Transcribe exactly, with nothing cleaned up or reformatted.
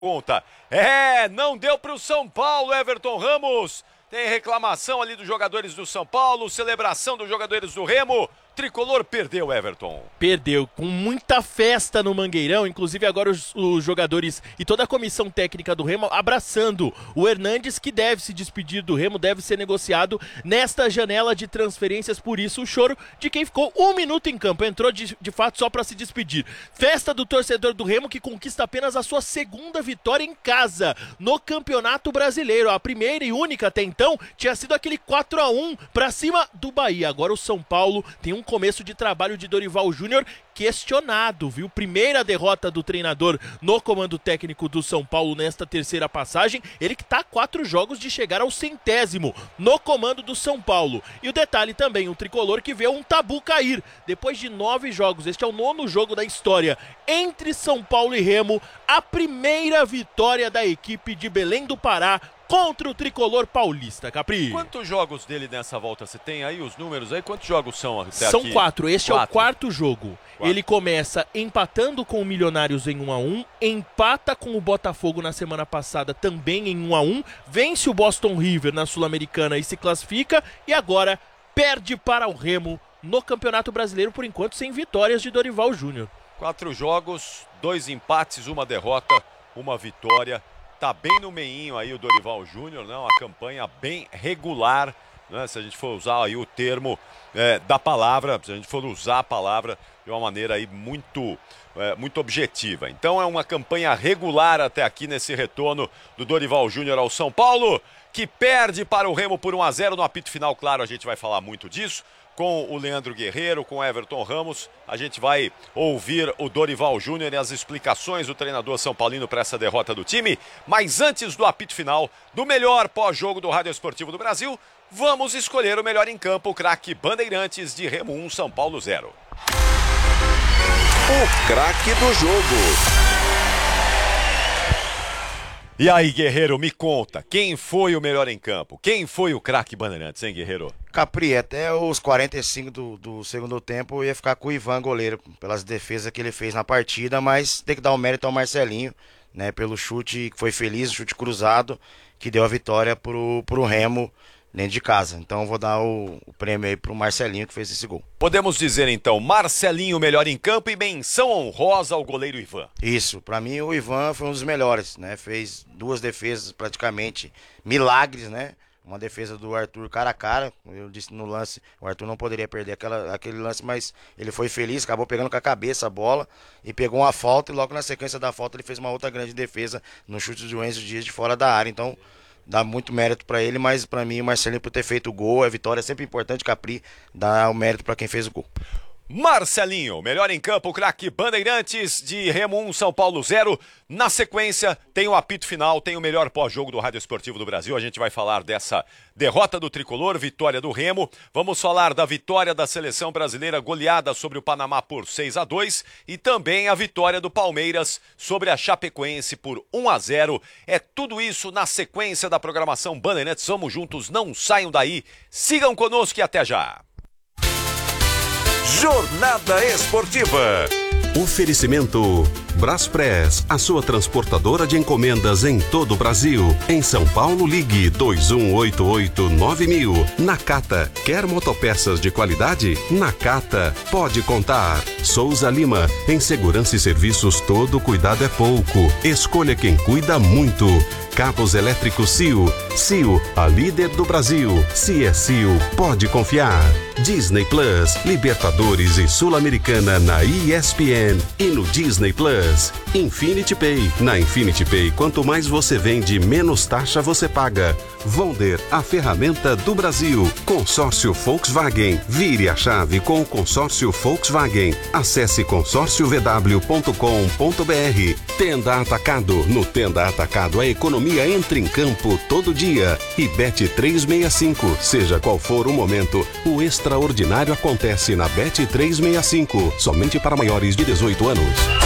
Conta. É, não deu para o São Paulo, Everton Ramos. Tem reclamação ali dos jogadores do São Paulo, celebração dos jogadores do Remo. Tricolor perdeu, Everton. Perdeu, com muita festa no Mangueirão, inclusive agora os, os jogadores e toda a comissão técnica do Remo abraçando o Hernandes, que deve se despedir do Remo, deve ser negociado nesta janela de transferências, por isso o choro de quem ficou um minuto em campo, entrou de, de fato só para se despedir. Festa do torcedor do Remo, que conquista apenas a sua segunda vitória em casa no Campeonato Brasileiro. A primeira e única até então tinha sido aquele quatro a um para cima do Bahia. Agora o São Paulo tem um começo de trabalho de Dorival Júnior questionado, viu? Primeira derrota do treinador no comando técnico do São Paulo nesta terceira passagem. Ele que está a quatro jogos de chegar ao centésimo no comando do São Paulo. E o detalhe também, o tricolor que vê um tabu cair. Depois de nove jogos, este é o nono jogo da história entre São Paulo e Remo, a primeira vitória da equipe de Belém do Pará contra o tricolor paulista, Capri. Quantos jogos dele nessa volta? Você tem aí os números aí? Quantos jogos são até São aqui? quatro. Este quatro. é o quarto jogo. Quatro. Ele começa empatando com o Milionários em um a um, empata com o Botafogo na semana passada também em um a um, vence o Boston River na Sul-Americana e se classifica, e agora perde para o Remo no Campeonato Brasileiro, por enquanto sem vitórias de Dorival Júnior. Quatro jogos, dois empates, uma derrota, uma vitória. Tá bem no meinho aí o Dorival Júnior, né? Uma campanha bem regular, né? Se a gente for usar aí o termo é, da palavra, se a gente for usar a palavra de uma maneira aí muito, é, muito objetiva. Então é uma campanha regular até aqui nesse retorno do Dorival Júnior ao São Paulo, que perde para o Remo por um a zero no apito final. Claro, a gente vai falar muito disso. Com o Leandro Guerreiro, com o Everton Ramos, a gente vai ouvir o Dorival Júnior e as explicações do treinador São Paulino para essa derrota do time. Mas antes do apito final, do melhor pós-jogo do Rádio Esportivo do Brasil, vamos escolher o melhor em campo, o craque Bandeirantes de Remo um, São Paulo zero. O craque do jogo. E aí, Guerreiro, me conta, quem foi o melhor em campo? Quem foi o craque Bandeirantes, hein, Guerreiro? Capri, até os quarenta e cinco do, do segundo tempo eu ia ficar com o Ivan, goleiro, pelas defesas que ele fez na partida, mas tem que dar o mérito ao Marcelinho, né, pelo chute que foi feliz, chute cruzado, que deu a vitória pro, pro Remo dentro de casa. Então eu vou dar o, o prêmio aí pro Marcelinho, que fez esse gol. Podemos dizer então, Marcelinho melhor em campo e menção honrosa ao goleiro Ivan. Isso, pra mim o Ivan foi um dos melhores, né? Fez duas defesas praticamente milagres, né? Uma defesa do Arthur cara a cara, eu disse no lance, o Arthur não poderia perder aquela, aquele lance, mas ele foi feliz, acabou pegando com a cabeça a bola e pegou uma falta, e logo na sequência da falta ele fez uma outra grande defesa no chute do Enzo Dias de fora da área. Então dá muito mérito pra ele, mas pra mim o Marcelinho por ter feito o gol, a vitória é sempre importante, Capri, dá o mérito pra quem fez o gol. Marcelinho, melhor em campo, o craque Bandeirantes de Remo um, São Paulo zero. Na sequência, tem o apito final, tem o melhor pós-jogo do Rádio Esportivo do Brasil. A gente vai falar dessa derrota do Tricolor, vitória do Remo. Vamos falar da vitória da seleção brasileira goleada sobre o Panamá por seis a dois e também a vitória do Palmeiras sobre a Chapecoense por um a zero. É tudo isso na sequência da programação Bandeirantes. Vamos juntos, não saiam daí. Sigam conosco e até já. Jornada Esportiva. Oferecimento Braspress, a sua transportadora de encomendas em todo o Brasil. Em São Paulo, ligue dois um oito oito nove mil. Nakata, quer motopeças de qualidade? Nakata, pode contar. Souza Lima, em segurança e serviços todo cuidado é pouco. Escolha quem cuida muito. Cabos elétricos C I O. C I O, a líder do Brasil. Se é C I O, pode confiar. Disney Plus, Libertadores e Sul-Americana na E S P N e no Disney Plus. Infinity Pay. Na Infinity Pay, quanto mais você vende, menos taxa você paga. Vonder, a ferramenta do Brasil. Consórcio Volkswagen. Vire a chave com o consórcio Volkswagen. Acesse consórcio v w ponto com ponto b r. Tenda Atacado. No Tenda Atacado, a economia entra em campo todo dia. E Bet trezentos e sessenta e cinco. Seja qual for o momento, o extraordinário acontece na Bet trezentos e sessenta e cinco. Somente para maiores de dezoito anos.